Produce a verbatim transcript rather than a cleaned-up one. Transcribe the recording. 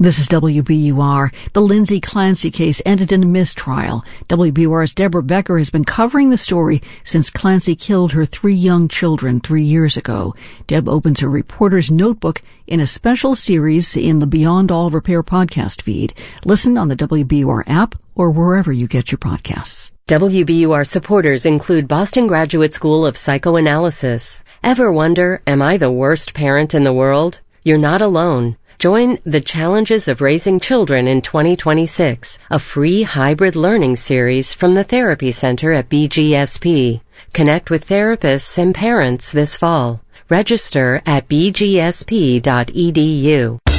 This is W B U R. The Lindsay Clancy case ended in a mistrial. W B U R's Deborah Becker has been covering the story since Clancy killed her three young children three years ago. Deb opens her reporter's notebook in a special series in the Beyond All Repair podcast feed. Listen on the W B U R app or wherever you get your podcasts. W B U R supporters include Boston Graduate School of Psychoanalysis. Ever wonder, am I the worst parent in the world? You're not alone. Join The Challenges of Raising Children in twenty twenty-six, a free hybrid learning series from the Therapy Center at B G S P. Connect with therapists and parents this fall. Register at b g s p dot e d u.